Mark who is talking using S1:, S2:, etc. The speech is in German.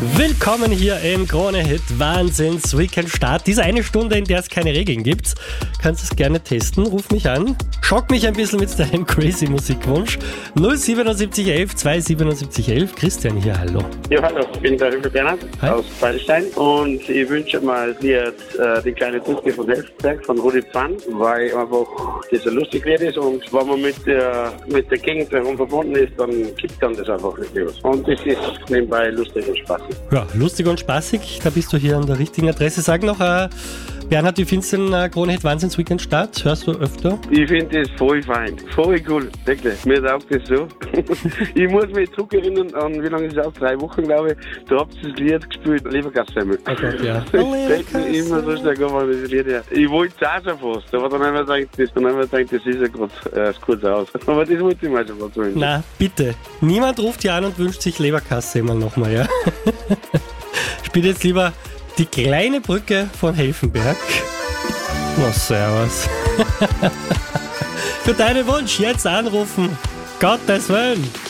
S1: Willkommen hier im Krone-Hit Wahnsinns Weekend Start. Diese eine Stunde, in der es keine Regeln gibt. Kannst es gerne testen, ruf mich an. Schock mich ein bisschen mit deinem crazy Musikwunsch. 07711 27711. Christian hier, hallo.
S2: Ja, hallo, ich bin der Höfer Bernhard aus Beilstein und ich wünsche mal dir die kleine Drücke von Elfenberg von Rudi Pfann, weil einfach das ein lustig Lied ist und wenn man mit der Gegend herum verbunden ist, dann kippt dann das einfach nicht los. Und das ist nebenbei lustig und spaßig.
S1: Ja, lustig und spaßig, da bist du hier an der richtigen Adresse. Sag noch, Bernhard, wie findest du den Krone-Hit Wahnsinns Weekend Start? Hörst du öfter?
S2: Ich finde das voll fein, voll cool, wirklich. Mir taugt das so. Ich muss mich zurückerinnern an, wie lange ist es auch? 3 Wochen, glaube ich. Da habt ihr das Lied gespielt, Leberkassemmel.
S1: Oh Gott, ja.
S2: Das fällt mir immer so schnell an, das Lied her. Ich wollte es auch schon fast, aber dann haben wir gedacht, das ist ja gerade kurz aus. Aber das wollte ich mal schon fast wünschen.
S1: Na, bitte. Niemand ruft hier an und wünscht sich Leberkassemmel nochmal, ja? Spiel jetzt lieber die kleine Brücke von Helfenberg. Na, servus. Für deinen Wunsch jetzt anrufen. Gottes Willen.